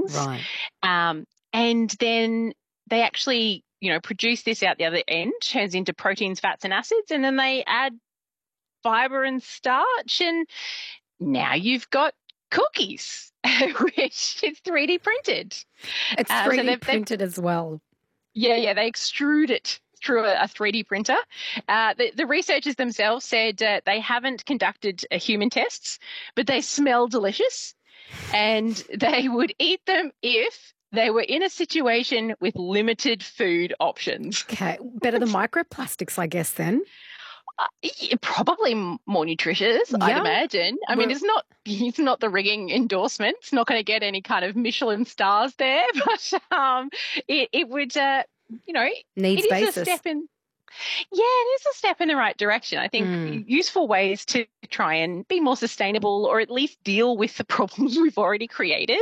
animals. Right. And then they actually, produce this out the other end, turns into proteins, fats, and acids, and then they add fiber and starch, and now you've got cookies, which is 3D printed. It's So 3D they've printed as well. they extrude it through a 3D printer. The researchers themselves said they haven't conducted human tests, but they smell delicious and they would eat them if they were in a situation with limited food options. Okay. Better than microplastics, I guess, then. Probably more nutritious, I'd Yeah. imagine. I mean, it's not the ringing endorsement. It's not going to get any kind of Michelin stars there, but it would, Needs it is basis. a step in. Yeah, it is a step in the right direction. I think useful ways to try and be more sustainable, or at least deal with the problems we've already created,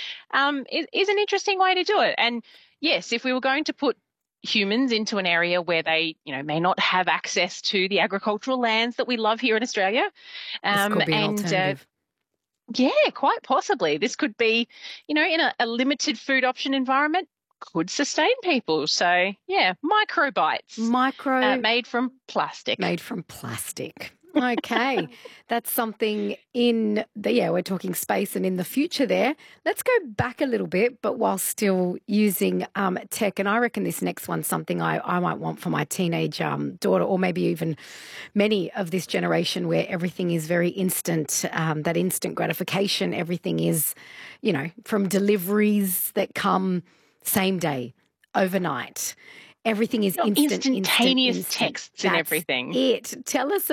is an interesting way to do it. And yes, if we were going to put humans into an area where they, may not have access to the agricultural lands that we love here in Australia, This could be an alternative. yeah, quite possibly. This could be, in a limited food option environment, could sustain people. So, yeah, microbites made from plastic. Made from plastic. Okay. That's something we're talking space and in the future there. Let's go back a little bit, but while still using tech. And I reckon this next one's something I might want for my teenage daughter, or maybe even many of this generation where everything is very instant, that instant gratification. Everything is, from deliveries that come same day, overnight. Everything is instantaneous texts and everything. Tell us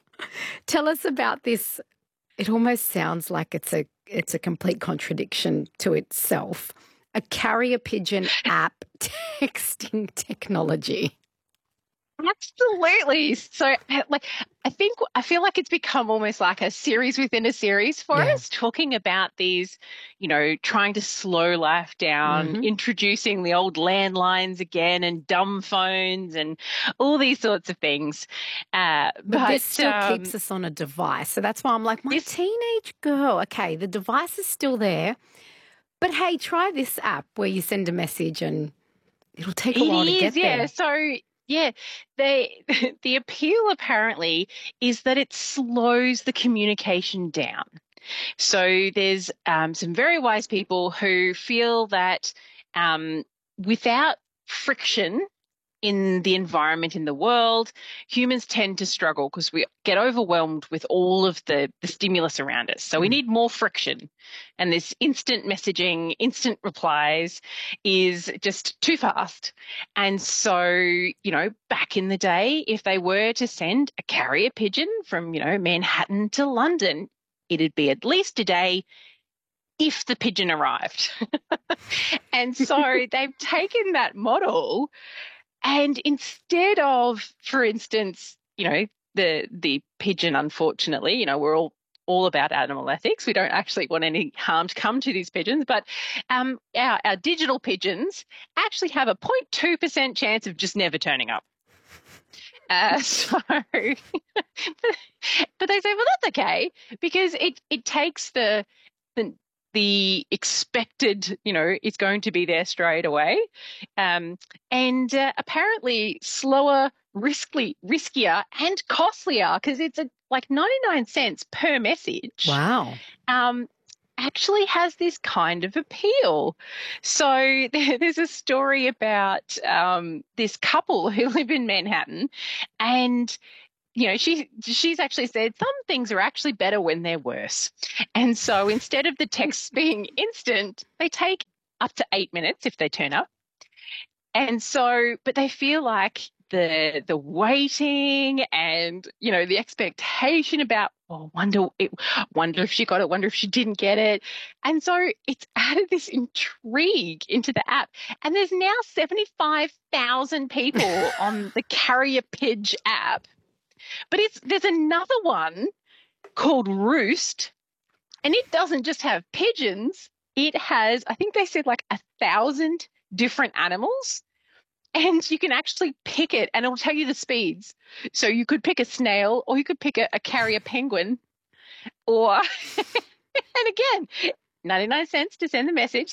about this. It almost sounds like it's a complete contradiction to itself. A carrier pigeon app texting technology. Absolutely. So, I feel like it's become almost like a series within a series for us, talking about these, trying to slow life down, introducing the old landlines again and dumb phones and all these sorts of things. But this still keeps us on a device. So that's why I'm like, my teenage girl, okay, the device is still there. But hey, try this app where you send a message and it'll take a while to get there. So yeah, the appeal apparently is that it slows the communication down. So there's some very wise people who feel that without friction in the environment, in the world, humans tend to struggle because we get overwhelmed with all of the stimulus around us. So we need more friction. And this instant messaging, instant replies is just too fast. And so, back in the day, if they were to send a carrier pigeon from, Manhattan to London, it'd be at least a day if the pigeon arrived. And so they've taken that model, and instead of, for instance, the pigeon, unfortunately, we're all about animal ethics. We don't actually want any harm to come to these pigeons, but our digital pigeons actually have a 0.2% chance of just never turning up. But they say, well, that's okay, because it takes the expected, it's going to be there straight away. And apparently slower, riskier and costlier, because it's like 99 cents per message. Wow. Actually has this kind of appeal. So there's a story about this couple who live in Manhattan, and she's actually said some things are actually better when they're worse. And so instead of the texts being instant, they take up to 8 minutes if they turn up. And so, but they feel like the waiting and, the expectation about, wonder if she got it, wonder if she didn't get it. And so it's added this intrigue into the app. And there's now 75,000 people on the Carrier Pidge app. But there's another one called Roost, and it doesn't just have pigeons. It has, I think they said, like 1,000 different animals, and you can actually pick it, and it'll tell you the speeds. So you could pick a snail, or you could pick a carrier penguin, or and again, 99 cents to send the message,